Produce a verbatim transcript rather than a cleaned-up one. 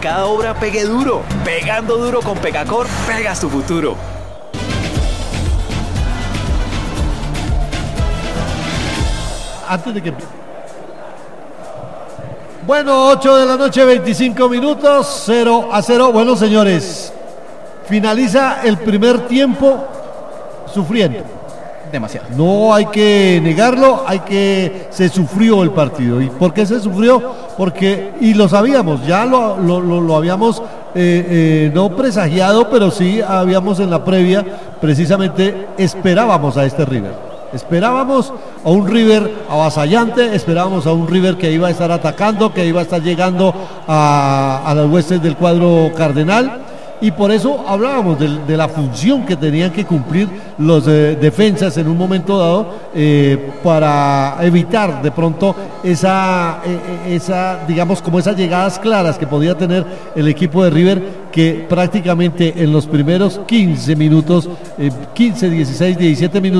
cada obra pegue duro. Pegando duro con Pegacor, pegas tu futuro. Antes de que... Bueno, ocho de la noche, veinticinco minutos, cero a cero. Bueno, señores, finaliza el primer tiempo sufriendo. Demasiado. No hay que negarlo, hay que... Se sufrió el partido. ¿Y por qué se sufrió? Porque, y lo sabíamos, ya lo, lo, lo, lo habíamos eh, eh, no presagiado, pero sí habíamos en la previa, precisamente esperábamos a este River. Esperábamos a un River avasallante, esperábamos a un River que iba a estar atacando, que iba a estar llegando a, a las huestes del cuadro cardenal, y por eso hablábamos de, de la función que tenían que cumplir los eh, defensas en un momento dado eh, para evitar de pronto esa, eh, esa, digamos, como esas llegadas claras que podía tener el equipo de River, que prácticamente en los primeros quince minutos, eh, quince, dieciséis, diecisiete minutos,